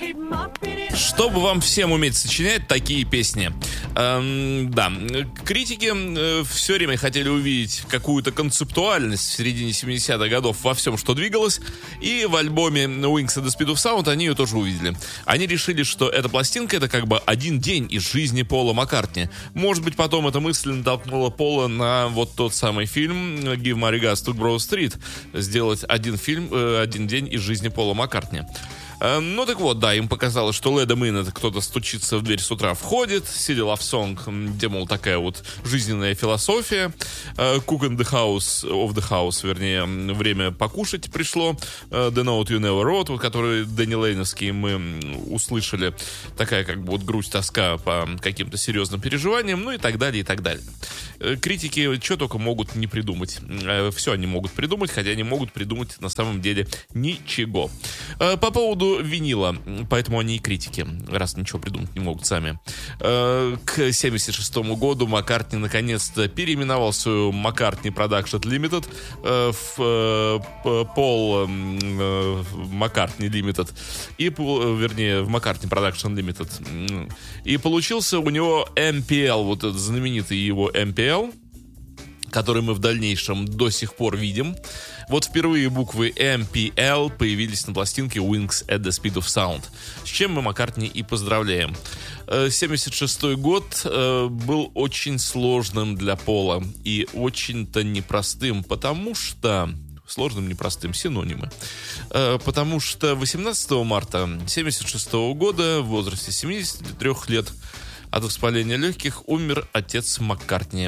Чтобы вам всем уметь сочинять такие песни. Да, критики все время хотели увидеть какую-то концептуальность в середине 70-х годов во всем, что двигалось. И в альбоме Wings at the Speed of Sound они ее тоже увидели. Они решили, что эта пластинка — это как бы один день из жизни Пола Маккартни. Может быть, потом эта мысль натолкнула Пола на вот тот самый фильм «Give My Regards to Grove Street». Сделать один день из жизни Пола Маккартни. Ну так вот, да, им показалось, что Let Them In — это кто-то стучится в дверь с утра, входит, Silly Love Song, где, мол, такая вот жизненная философия, Cook in the House, of the House, вернее, время покушать пришло, The Note You Never Wrote, который Дэнни Лейновский мы услышали, такая как бы вот грусть, тоска по каким-то серьезным переживаниям, ну и так далее, и так далее. Критики что только могут не придумать. Все они могут придумать, хотя не могут придумать на самом деле ничего. По поводу винила, поэтому они и критики, раз ничего придумать не могут сами. К 1976 году Маккартни наконец-то переименовал свою Маккартни Production Limited в Paul Маккартни Limited, вернее, в Маккартни Production Limited. И получился у него MPL, вот этот знаменитый его MPL, который мы в дальнейшем до сих пор видим. Вот впервые буквы MPL появились на пластинке Wings at the Speed of Sound, с чем мы Маккартни и поздравляем. 1976 год был очень сложным для Пола и очень-то непростым, потому что... Сложным, непростым, синонимы. Потому что 18 марта 1976 года в возрасте 73 лет от воспаления легких умер отец Маккартни,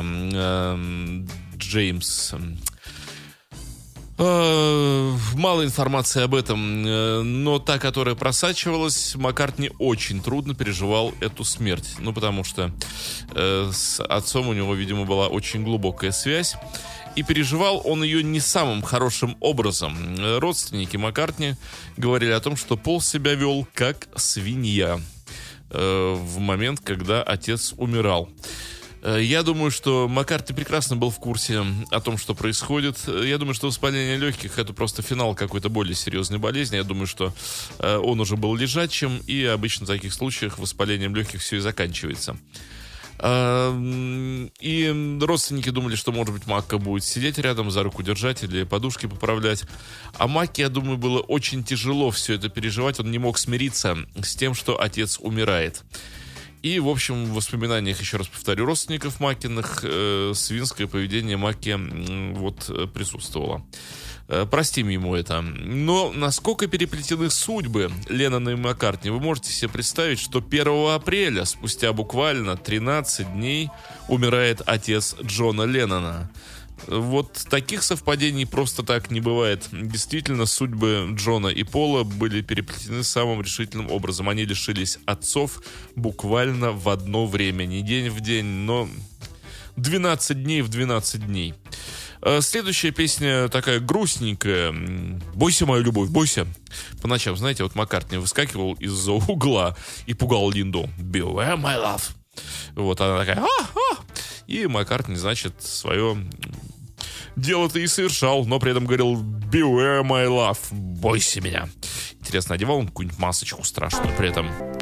Джеймс. Мало информации об этом, но та, которая просачивалась, Маккартни очень трудно переживал эту смерть. Ну, потому что с отцом у него, видимо, была очень глубокая связь. И переживал он ее не самым хорошим образом. Родственники Маккартни говорили о том, что Пол себя вел как свинья в момент, когда отец умирал. Я думаю, что Маккартни прекрасно был в курсе о том, что происходит. Я думаю, что воспаление легких — это просто финал какой-то более серьезной болезни. Я думаю, что он уже был лежачим, и обычно в таких случаях воспалением легких все и заканчивается. И родственники думали, что, может быть, Макка будет сидеть рядом, за руку держать или подушки поправлять. А Макке, я думаю, было очень тяжело все это переживать. Он не мог смириться с тем, что отец умирает. И, в общем, в воспоминаниях, еще раз повторю, родственников Маккиных свинское поведение Макки вот присутствовало. Простим ему это. Но насколько переплетены судьбы Леннона и Маккартни, вы можете себе представить, что 1 апреля, спустя буквально 13 дней, умирает отец Джона Леннона. Вот таких совпадений просто так не бывает. Действительно, судьбы Джона и Пола были переплетены самым решительным образом. Они лишились отцов буквально в одно время. Не день в день, но 12 дней в 12 дней. Следующая песня такая грустненькая. «Бойся, моя любовь, бойся». По ночам, знаете, вот Маккартни выскакивал из-за угла и пугал Линду. «Beware, my love». Вот она такая «А-а-а». И Маккартни, значит, свое дело-то и совершал, но при этом говорил «Beware, my love», «Бойся меня». Интересно, одевал он какую-нибудь масочку страшную при этом?